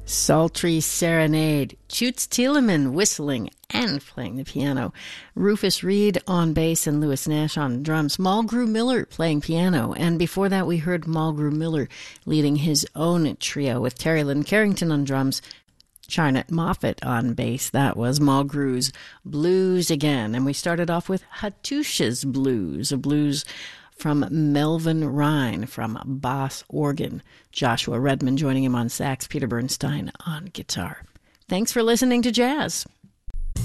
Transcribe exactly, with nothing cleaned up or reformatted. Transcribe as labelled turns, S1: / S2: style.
S1: Sultry Serenade, Toots Thielemans whistling and playing the piano, Rufus Reid on bass and Lewis Nash on drums, Mulgrew Miller playing piano, and before that we heard Mulgrew Miller leading his own trio with Terry Lynn Carrington on drums, Charlotte Moffat on bass. That was Mulgrew's Blues Again, and we started off with Hattusha's Blues, a blues from Melvin Rhine from bass organ, Joshua Redman joining him on sax, Peter Bernstein on guitar. Thanks for listening to Jazz.